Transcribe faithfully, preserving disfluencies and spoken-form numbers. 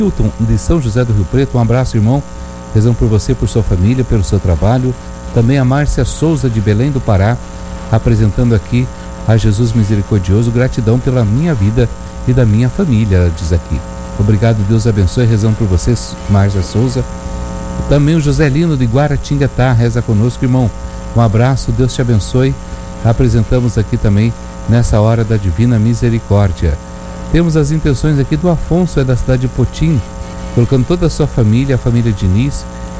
Hilton, de São José do Rio Preto, um abraço, irmão. Rezamos por você, por sua família, pelo seu trabalho. Também a Márcia Souza, de Belém do Pará, apresentando aqui a Jesus Misericordioso. Gratidão pela minha vida e da minha família, ela diz aqui. Obrigado, Deus abençoe. Rezamos por você, Márcia Souza. Também o José Lino, de Guaratinguetá, reza conosco, irmão. Um abraço, Deus te abençoe. Apresentamos aqui também nessa hora da Divina Misericórdia. Temos as intenções aqui do Afonso, é da cidade de Potim, colocando toda a sua família, a família Diniz,